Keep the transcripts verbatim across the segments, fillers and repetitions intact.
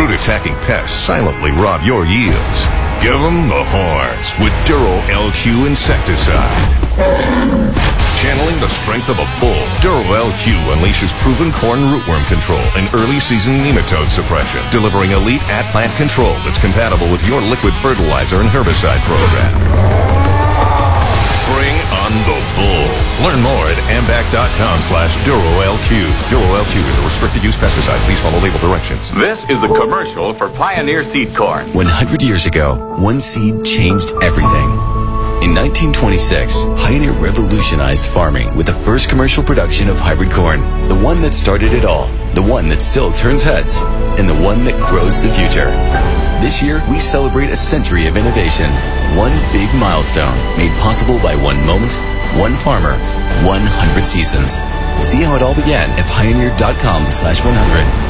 fruit-attacking pests silently rob your yields. Give them the horns with Duro L Q insecticide. Channeling the strength of a bull, Duro L Q unleashes proven corn rootworm control and early-season nematode suppression, delivering elite at-plant control that's compatible with your liquid fertilizer and herbicide program. Bring on the bull. Learn more at ambac.com slash DuroLQ. Duro L Q is a restricted-use pesticide. Please follow label directions. This is the commercial for Pioneer Seed Corn. one hundred years ago, one seed changed everything. In nineteen twenty-six, Pioneer revolutionized farming with the first commercial production of hybrid corn. The one that started it all, the one that still turns heads, and the one that grows the future. This year, we celebrate a century of innovation. One big milestone made possible by one moment, one farmer, one hundred seasons. See how it all began at pioneer.com slash 100.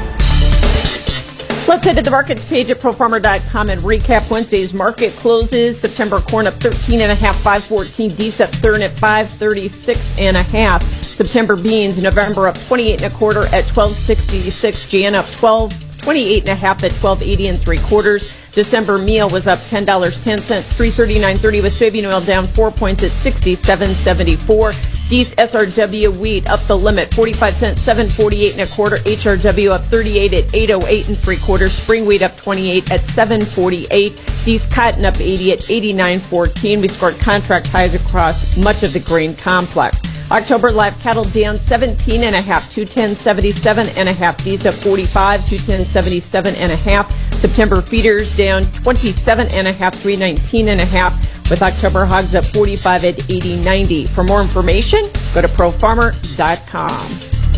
Let's head to the markets page at pro farmer dot com and recap Wednesday's market closes. September corn up thirteen and a half, five fourteen. Dees up third at five thirty-six and a half. September beans, November up twenty-eight and a quarter at twelve sixty-six. Jan up twelve, twenty-eight and a half at twelve eighty and three quarters. December meal was up ten dollars and ten cents, three thirty-nine thirty, with soybean oil down four points at sixty-seven seventy-four. Dees S R W wheat up the limit, forty-five cents, seven forty-eight and a quarter. H R W up thirty-eight at eight oh eight and three quarters. Spring wheat up twenty-eight at seven forty-eight. Dees cotton up eighty at eighty-nine fourteen. We scored contract highs across much of the grain complex. October live cattle down seventeen and a half, two ten seventy-seven and a half. Dees up forty-five, two ten seventy-seven and a half. September feeders down twenty-seven and a half, three nineteen and a half. With October hogs up forty-five at eighty ninety. For more information, go to pro farmer dot com.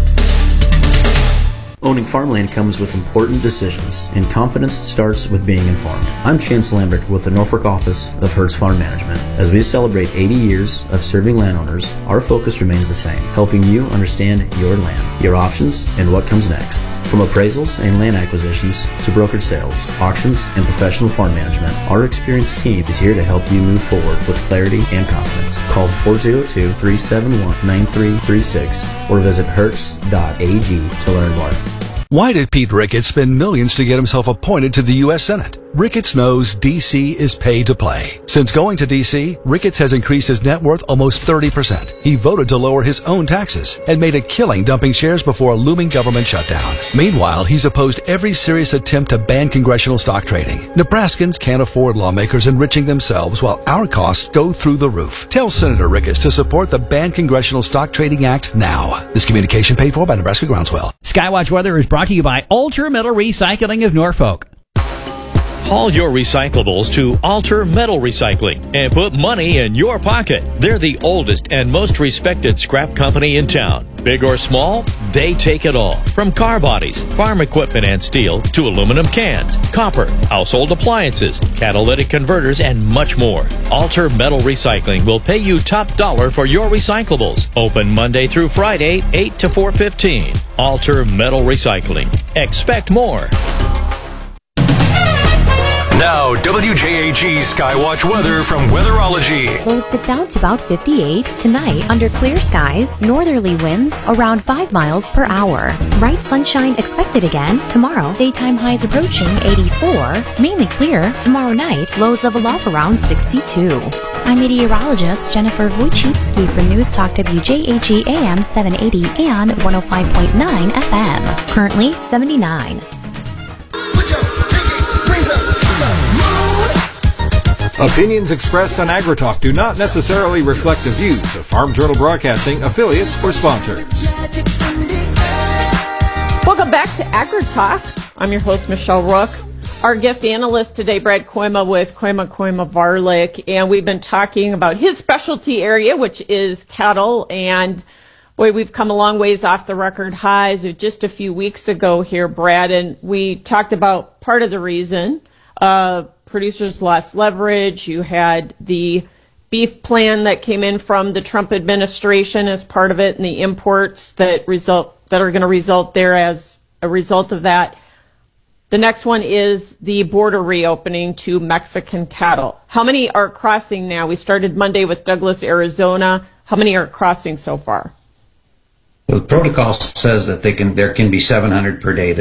Owning farmland comes with important decisions, and confidence starts with being informed. I'm Chance Lambert with the Norfolk office of Hertz Farm Management. As we celebrate eighty years of serving landowners, our focus remains the same, helping you understand your land, your options, and what comes next. From appraisals and land acquisitions to brokered sales, auctions, and professional farm management, our experienced team is here to help you move forward with clarity and confidence. Call four oh two, three seven one, nine three three six or visit hertz dot a g to learn more. Why did Pete Ricketts spend millions to get himself appointed to the U S Senate? Ricketts knows D C is pay to play. Since going to D C, Ricketts has increased his net worth almost thirty percent. He voted to lower his own taxes and made a killing dumping shares before a looming government shutdown. Meanwhile, he's opposed every serious attempt to ban congressional stock trading. Nebraskans can't afford lawmakers enriching themselves while our costs go through the roof. Tell Senator Ricketts to support the Ban Congressional Stock Trading Act now. This communication paid for by Nebraska Groundswell. Skywatch Weather is brought to you by Ultra Metal Recycling of Norfolk. Haul your recyclables to Alter Metal Recycling and put money in your pocket. They're the oldest and most respected scrap company in town. Big or small, they take it all. From car bodies, farm equipment and steel, to aluminum cans, copper, household appliances, catalytic converters, and much more. Alter Metal Recycling will pay you top dollar for your recyclables. Open Monday through Friday, eight to four fifteen. Alter Metal Recycling. Expect more. Now, W J A G Skywatch weather from Weatherology. Lows get down to about fifty-eight. Tonight, under clear skies, northerly winds around five miles per hour. Bright sunshine expected again. Tomorrow, daytime highs approaching eighty-four. Mainly clear. Tomorrow night, lows level off around sixty-two. I'm meteorologist Jennifer Wojcicki for News Talk W J A G A M seven eighty and one oh five point nine F M. Currently seventy-nine. Opinions expressed on AgriTalk do not necessarily reflect the views of Farm Journal Broadcasting, affiliates, or sponsors. Welcome back to AgriTalk. I'm your host, Michelle Rook. Our guest analyst today, Brad Koima with Koima Koima Varlick, and we've been talking about his specialty area, which is cattle. And boy, we've come a long ways off the record highs of just a few weeks ago here, Brad. And we talked about part of the reason. Uh, producers lost leverage. You had the beef plan that came in from the Trump administration as part of it, and the imports that result that are going to result there as a result of that. The next one is the border reopening to Mexican cattle. How many are crossing now? We started Monday with Douglas, Arizona. How many are crossing so far? Well, the protocol says that they can there can be seven hundred per day.